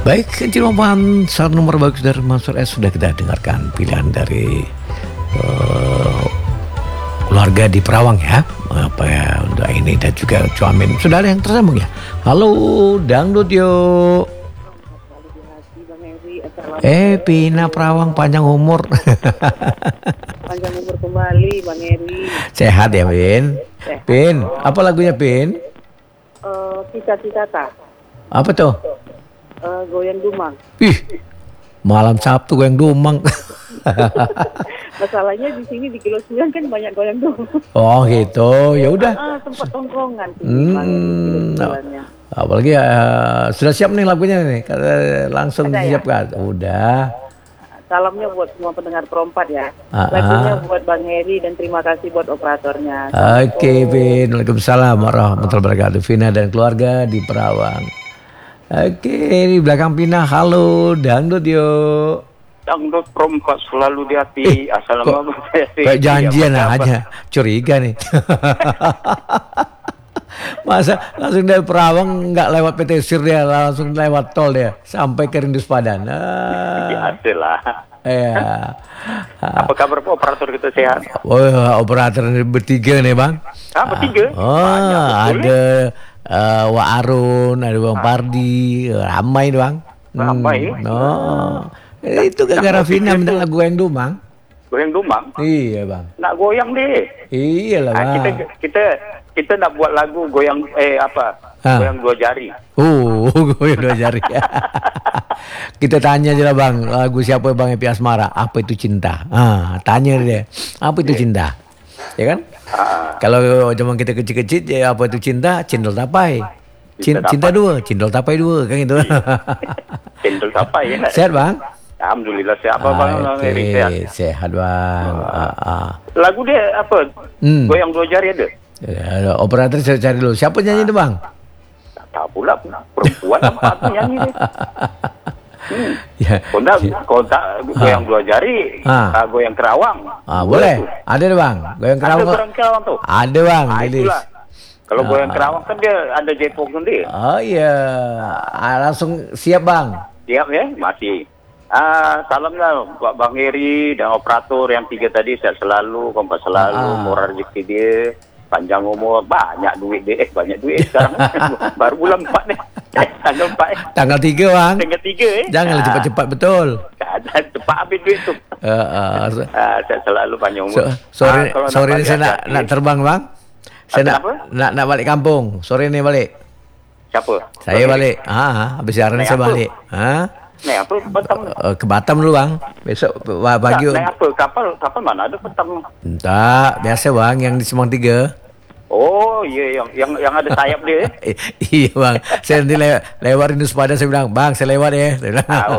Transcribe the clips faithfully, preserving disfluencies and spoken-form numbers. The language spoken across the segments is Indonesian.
Baik, Ciloman, saat nomor bagus dari Mansur S sudah kita dengarkan pilihan dari uh, keluarga di Perawang ya. Apa ya untuk ini dan juga Cuamin. Sudah ada yang tersambung ya. Halo, dangdut yuk. Eh, Pina Perawang panjang umur. Panjang umur kembali, Bang Eri. Sehat ya, Pin? Sehat. Pin, apa lagunya, Pin? Uh, Cita-cita. Apa tuh? Uh, goyang Dumang. Ih, malam Sabtu goyang Dumang. Masalahnya di sini di Kilo sembilan kan banyak goyang Dumang. Oh gitu, ya udah. Ah, tempat tongkrongan sih. Hmm, apalagi uh, sudah siap nih lagunya nih, langsung Ada disiapkan. Ya? Udah. Salamnya buat semua pendengar perempat ya. Ah, Lagunya ah. buat Bang Heri dan terima kasih buat operatornya. Oke, Vin. Waalaikumsalam warahmatullahi wabarakatuh. Vina dan keluarga di Perawang. Oke, di belakang Pina. Halo, dangdut yuk. Dangdut perempat selalu di hati. Eh, Assalamualaikum. Kayak janjian ya, aja. Curiga nih. Masa langsung dari Perawang nggak lewat P T Sir dia, langsung lewat tol dia sampai ke Rindu Sepadan. Ah. Biasa lah. Iya. Apa kabar Pak operator kita sehat? Oh, operator bertiga nih bang. Ah, bertiga? Oh, Banyak, ada uh, Wak Arun, ada Bang Pardi, ramai nih bang. Ramai? Hmm, oh, eh, itu gara-gara Vina minta lagu yang Dumang. Goyang Dumang? Iya bang. Nak goyang deh. Iya lah Ah, bang. kita kita kita nak buat lagu goyang eh apa? Ah. Goyang dua jari. Oh, gue dua jari. Kita tanya aja lah bang, lagu siapa bang Epi Asmara? Apa itu cinta? Ah, tanya dia. Apa itu cinta? Ya kan? Ah. Kalau zaman kita kecil-kecil, ya apa itu cinta? Cindol tapai. Cinta, Cinta cinta tapai. dua, cindol tapai dua, kan gitu. Cendol apa ya? Sehat bang? Alhamdulillah sehat apa bang? Bang Oke, Eri, sehat. sehat bang. Ah, ah. Lagu dia apa? Hmm. Goyang dua jari ada? Ya, operator saya cari dulu. Siapa nyanyi itu bang? Tak tahu pula perempuan apa tu nyanyi dia. Hmm. Ya. Kau tak, kau tak goyang dua jari, Ah. ah, goyang Kerawang. Ah, boleh. Tu. Ada deh bang. Goyang Ada Kerawang. goyang Kerawang tu. Ada bang. Ah, Lilis. itulah. Kalau Ah. goyang Kerawang kan dia ada jepok sendiri. Oh iya. Ah, langsung siap bang. Siap ya? Masih. Ah, salamlah buat Bang Heri dan operator yang tiga tadi sehat selalu, kompak selalu, Ah. murah rezeki dia, panjang umur, banyak duit dia, eh banyak duit sekarang. Baru bulan empat nih. Eh, tanggal empat eh. Tanggal tiga bang. Tanggal tiga eh. Janganlah Ah, cepat-cepat betul. cepat habis duit tu. Uh, uh, so, Ah, sehat selalu panjang umur. so, sore Ah, kalau sore nak ini saya balik nak, hati-hati. nak terbang bang. Saya nak, Kenapa? nak nak balik kampung. Sore ini balik. Siapa? Saya Bang balik. Ah, habis siaran Naik saya apa? balik. Ah, Naik apa? Petang. uh, ke Batam dulu bang. Besok pa- pagi. Naik apa? Kapal kapal mana ada petang? Entah, biasa bang yang di Semang Tiga. Oh, iya yang yang yang ada sayap dia. eh. Eh, iya bang. Saya nanti le lewat Rindu Sepadan saya bilang, bang saya lewat ya. Saya bilang. Tahu.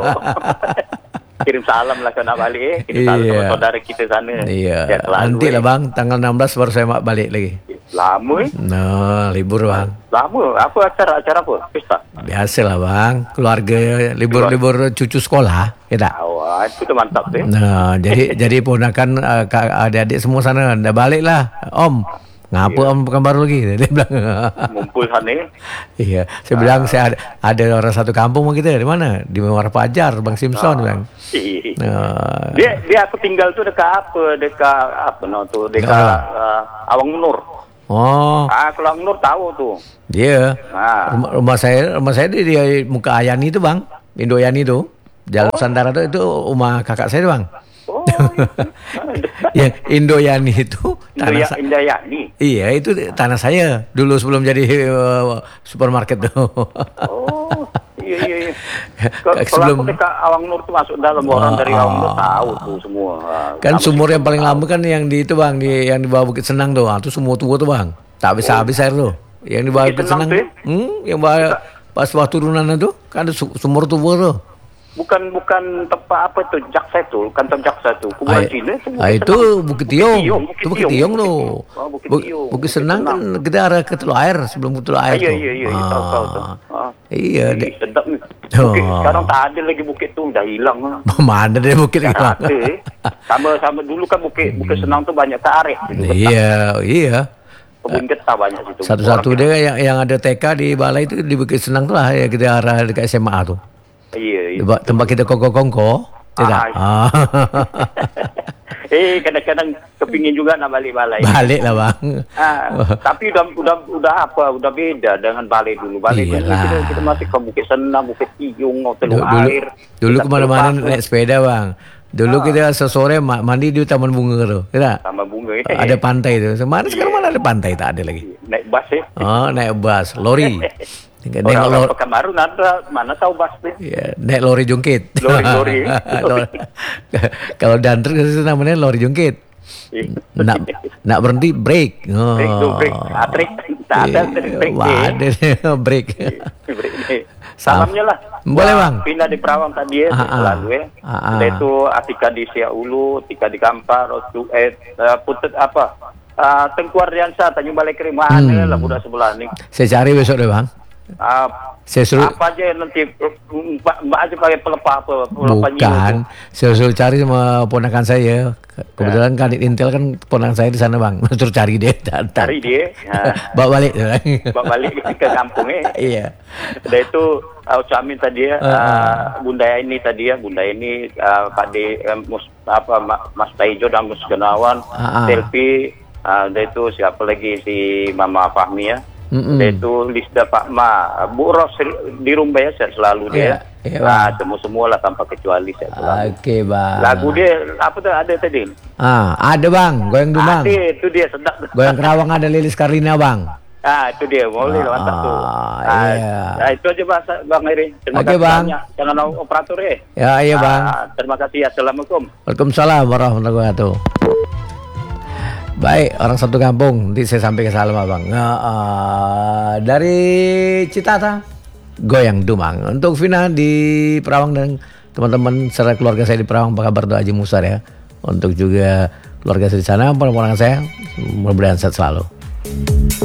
Kirim salam lah kalau nak balik eh. Kirim salam Iya. sama saudara kita sana. Iya. Sehat selalu, Nanti lah eh. bang, tanggal enam belas baru saya balik lagi. Lama eh. Nah, libur bang. Lama. Apa acara acara apa? Pesta. Biasa lah bang, keluarga libur-libur cucu sekolah, ya tak? Awak itu dah mantap tu. Eh. Nah, jadi jadi ponakan uh, kak- adik-adik semua sana dah balik lah, Om. Ngapa Iya. Om bukan baru lagi? Dia bilang. Mumpul sana eh. Iya, saya bilang saya ada, ada orang satu kampung sama kita di mana? Di Muara Pajar, Bang Simpson bilang. Ih. Nah, Dia dia aku tinggal tu dekat apa? Dekat apa no tu? Dekat Dekat uh, Awang Nur. oh, Ah, kalau Awang Nur tahu tu. dia Ah. rumah, rumah saya rumah saya di, di muka Ayani itu bang, Indoyani itu, Jalan Santara itu itu rumah kakak saya bang. Oh. Yang Indoyani itu tanah Indah sa- Indah Yani. iya itu tanah saya dulu sebelum jadi uh, supermarket tuh. Oh, iya iya iya. Kalau Kayak kalau sebelum- aku dekat Awang Nur tu masuk dalam orang Ah, dari Awang Nur ah. tahu tu semua. Ah, Kan nama sumur yang situ paling tahu. lama kan yang di itu bang, di yang di bawah Bukit Senang tuh, ah, itu sumur tua tuh bang, tak bisa habis air tuh. Yang di bawah Bukit Bukit Senang Senang, tuh ya? hmm, yang bawah pas waktu turunan itu kan ada su- sumur tua tuh. Bukan bukan tempat apa tu jaksa tu, kantor jaksa tu. Ah, Kuburan Cina tu. ah, itu Bukit Tiong, Bukit itu Bukit Tiong tuh. Oh, Bukit Bu- Tiong. Bukit Senang kan kita arah ke Teluk Air sebelum ke Teluk Ah, Air iya tuh. iya iya, tahu tahu tu. Ah. Iya, Ih, dek. sedap ni. Oh. Bukit, sekarang tak ada lagi bukit tu, dah hilang lah. Mana dia bukit Tak itu? ada eh. Sama sama dulu kan bukit Bukit Senang tu banyak tarik. Iya, iya. Kebun getah banyak situ. Satu-satu Orang dia yang yang ada T K di balai itu di Bukit Senang tuh lah ya kita arah dekat S M A tuh. Iya, iya. Tempat, tempat kita kongko-kongko. Tidak. Ah, Ah. Eh, kadang-kadang kepingin juga nak balik balai. Balik lah bang. Ah, tapi udah udah udah apa? Udah beda dengan balai dulu. Balai dulu Iyalah. kita, kita masih ke Bukit Senam, Bukit Tiyung, Teluk Dulu, dulu, Air. dulu Kita kemana-mana Teluk naik sepeda bang. Dulu Ah. kita sesore ma- mandi di Taman Bunga tuh. Tidak. sama bunga. Eh. Ada pantai tuh. Mana sekarang mana ada pantai? Tak ada lagi. Naik bas ya. Oh, naik bus, lori. Nengok Orang-orang lori. Pekanbaru ada, mana tahu bas tuh. Ya, naik lori jungkit. Lori-lori. Lori. Kalau danter itu namanya lori jungkit. Nak nak berhenti break. Oh. Break tuh, break. Ah, break. Tak ada break. break Wah, deh. ada break. Break deh. Salamnya lah. Boleh, Wah, Bang. Pindah di Perawang tadi ya, Ah, ah. selalu ya. Ah, ah. Udah itu Atika di Siaulu, Tika di Kampar, Rostu, eh, uh, Putut apa? Uh, Tengku Ardiansa, Tanjung Balai Kering, mana Hmm. lah budak sebelah ni. Saya cari besok deh bang. Uh, Saya suruh. apa aja nanti mbak, mbak aja pakai pelepah apa pelepah Bukan, saya suruh cari sama ponakan saya. Kebetulan kan Intel kan ponakan saya di sana bang. Suruh cari dia. Datang. cari dia uh, Bawa balik. bawa balik ke kampung eh. Iya. Udah itu uh, Ucamin tadi ya, Uh, uh. uh, Bunda ini tadi ya, Bunda ini uh, Pak De, uh, mus, apa Ma- Mas Taijo dan Mus Gunawan, Uh, uh. Selfie, uh, udah itu siapa lagi si Mama Fahmi ya. Mm-mm. Udah itu Lisda Pak Ma, Bu Ros di rumah ya sehat selalu dia. Iya, iya, Nah, semua semua lah tanpa kecuali sehat selalu. Oke bang. Lagu dia apa tuh ada tadi? Ah, ada bang. Goyang Dumang. Ada itu dia sedap. Goyang Kerawang ada Lilis Karlina bang. Ah, itu dia, boleh lah mantap tuh. Ah, Ah, iya. nah, itu aja bahasa Bang Eri. Terima Oke, kasih Bang. banyak. Jangan operator ya. Ya iya bang. Ah, terima kasih. Assalamualaikum. Waalaikumsalam warahmatullahi wabarakatuh. Baik, orang satu kampung. Nanti saya sampaikan salam abang. Nah, uh, dari Citata, Goyang Dumang. Untuk Vina di Perawang dan teman-teman serta keluarga saya di Perawang, apa kabar doa Haji Musar ya. Untuk juga keluarga saya di sana, ponakan saya, mudah-mudahan sehat selalu.